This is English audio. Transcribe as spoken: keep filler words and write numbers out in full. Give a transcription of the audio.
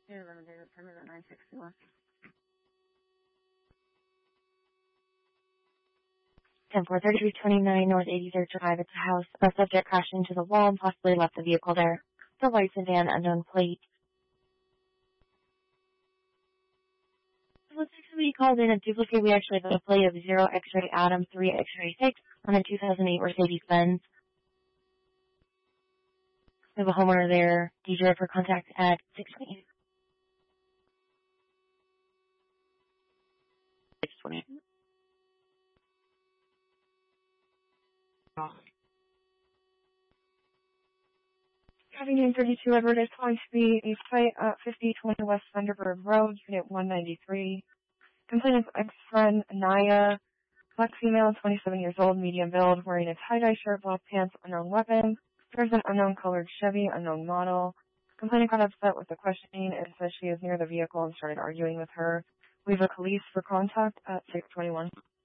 Here, let me do it. Permit at nine sixty-one. ten four thirty-three twenty-nine North eighty-third Drive. It's a house. A subject crashed into the wall and possibly left the vehicle there. The white sedan, unknown plate. It looks like somebody called in a duplicate. We actually have a plate of zero X-ray Adam three X-ray six on a two thousand eight Mercedes-Benz. We have a homeowner there. D J for contact at six twenty. six twenty. Oh. Avenue thirty-two Edward is going to be a site at fifty twenty West Thunderbird Road, Unit one ninety-three. Complainant's ex-friend, Anaya, black female, twenty-seven years old, medium build, wearing a tie-dye shirt, black pants, unknown weapon. There's an unknown colored Chevy, unknown model. Complainant got upset with the questioning and says she is near the vehicle and started arguing with her. We have a police for contact at six twenty-one.